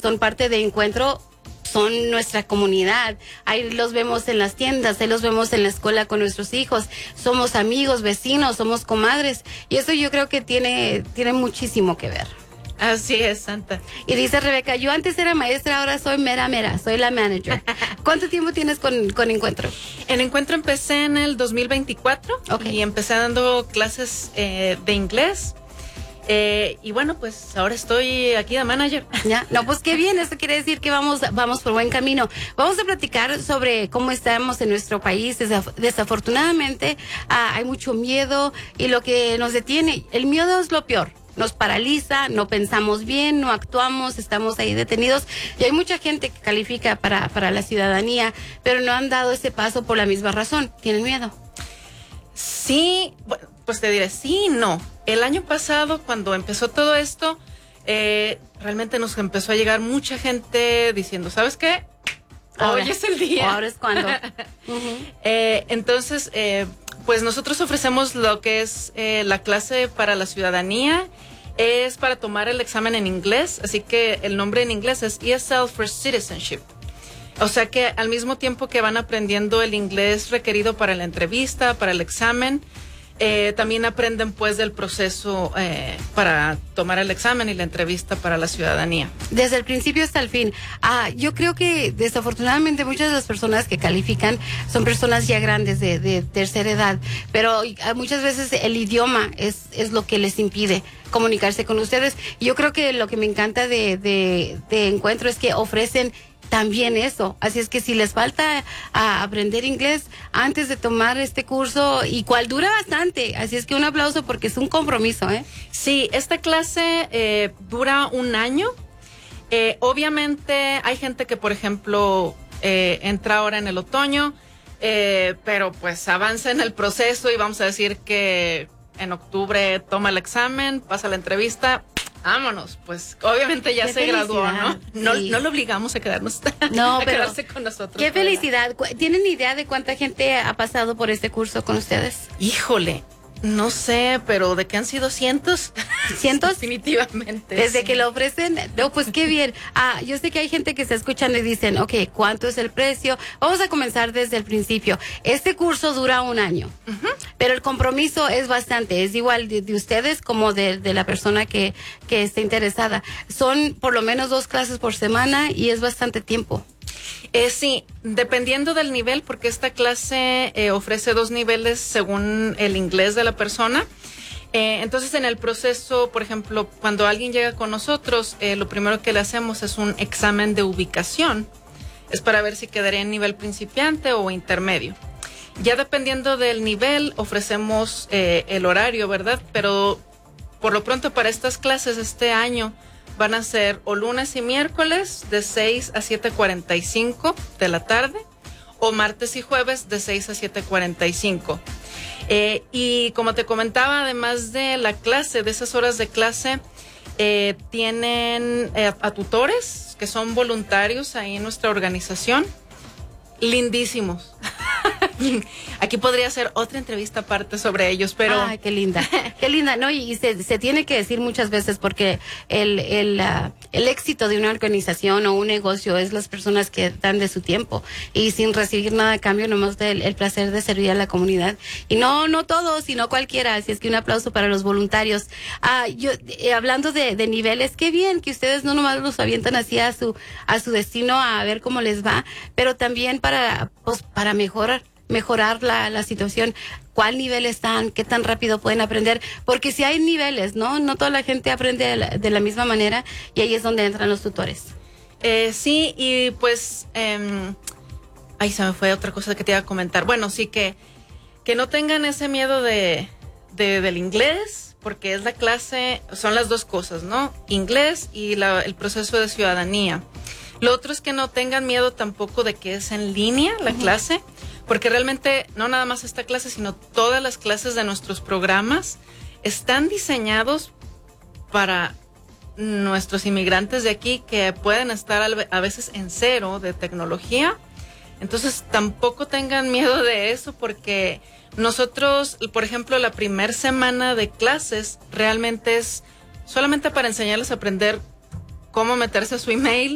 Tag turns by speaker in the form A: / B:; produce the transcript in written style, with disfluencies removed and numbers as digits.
A: son parte de Encuentro, son nuestra comunidad. Ahí los vemos en las tiendas, ahí los vemos en la escuela con nuestros hijos. Somos amigos, vecinos, somos comadres. Y eso yo creo que tiene muchísimo que ver.
B: Así es, Santa.
A: Y dice Rebeca, yo antes era maestra, ahora soy mera, soy la manager. ¿Cuánto tiempo tienes con Encuentro?
B: En Encuentro empecé en el 2024 y empecé dando clases de inglés. Y bueno, pues ahora estoy aquí de manager.
A: Ya, no, pues qué bien, eso quiere decir que vamos por buen camino. Vamos a platicar sobre cómo estamos en nuestro país. Desafortunadamente hay mucho miedo y lo que nos detiene, el miedo es lo peor. Nos paraliza, no pensamos bien, no actuamos, estamos ahí detenidos. Y hay mucha gente que califica para la ciudadanía, pero no han dado ese paso por la misma razón. ¿Tienen miedo?
B: Sí, pues te diré, sí y no. El año pasado, cuando empezó todo esto, realmente nos empezó a llegar mucha gente diciendo, ¿sabes qué?
A: Ahora,
B: hoy es el día.
A: Ahora es cuando.
B: Entonces, pues nosotros ofrecemos lo que es la clase para la ciudadanía. Es para tomar el examen en inglés, así que el nombre en inglés es ESL for Citizenship. O sea que al mismo tiempo que van aprendiendo el inglés requerido para la entrevista, para el examen, también aprenden pues del proceso para tomar el examen y la entrevista para la ciudadanía.
A: Desde el principio hasta el fin. Yo creo que desafortunadamente muchas de las personas que califican son personas ya grandes de tercera edad, pero muchas veces el idioma es lo que les impide comunicarse con ustedes. Yo creo que lo que me encanta de Encuentro es que ofrecen también eso, así es que si les falta aprender inglés antes de tomar este curso, y cual dura bastante, así es que un aplauso porque es un compromiso, ¿eh?
B: Sí, esta clase dura un año. Obviamente hay gente que, por ejemplo, entra ahora en el otoño, pero pues avanza en el proceso y vamos a decir que en octubre toma el examen, pasa la entrevista. Vámonos, pues obviamente ya se graduó, ¿no? Sí. No lo obligamos a quedarnos, a quedarse con nosotros.
A: Qué felicidad. ¿Tienen idea de cuánta gente ha pasado por este curso con ustedes?
B: Híjole, no sé, pero ¿de qué han sido cientos?
A: ¿Cientos?
B: Definitivamente.
A: Desde que lo ofrecen, no, pues qué bien. Yo sé que hay gente que está escuchando y dicen, ok, ¿cuánto es el precio? Vamos a comenzar desde el principio. Este curso dura un año, pero el compromiso es bastante, es igual de ustedes como de la persona que esté interesada. Son por lo menos 2 clases por semana y es bastante tiempo.
B: Sí, dependiendo del nivel, porque esta clase ofrece 2 niveles según el inglés de la persona. Entonces, en el proceso, por ejemplo, cuando alguien llega con nosotros, lo primero que le hacemos es un examen de ubicación. Es para ver si quedaría en nivel principiante o intermedio. Ya dependiendo del nivel, ofrecemos el horario, ¿verdad? Pero por lo pronto para estas clases este año van a ser o lunes y miércoles de 6 a 7:45 de la tarde o martes y jueves de 6 a 7:45. Y como te comentaba, además de la clase, de esas horas de clase, tienen a tutores que son voluntarios ahí en nuestra organización. Lindísimos. Aquí podría hacer otra entrevista aparte sobre ellos, pero...
A: Ay, qué linda, qué linda, ¿no? Y se tiene que decir muchas veces porque el éxito de una organización o un negocio es las personas que dan de su tiempo y sin recibir nada a cambio, nomás el placer de servir a la comunidad. Y no todos, sino cualquiera, así es que un aplauso para los voluntarios. Hablando de niveles, qué bien que ustedes no nomás los avientan así a su destino a ver cómo les va, pero también para mejorar la situación. ¿Cuál nivel están? ¿Qué tan rápido pueden aprender? Porque si hay niveles, no toda la gente aprende de la misma manera, y ahí es donde entran los tutores.
B: Sí, y pues se me fue otra cosa que te iba a comentar. Bueno, sí, que no tengan ese miedo del inglés, porque es la clase, son las 2 cosas, ¿no? Inglés y el proceso de ciudadanía. Lo otro es que no tengan miedo tampoco de que es en línea la clase, porque realmente no nada más esta clase, sino todas las clases de nuestros programas están diseñados para nuestros inmigrantes de aquí que pueden estar a veces en cero de tecnología. Entonces tampoco tengan miedo de eso, porque nosotros, por ejemplo, la primera semana de clases realmente es solamente para enseñarles a aprender cómo meterse a su email,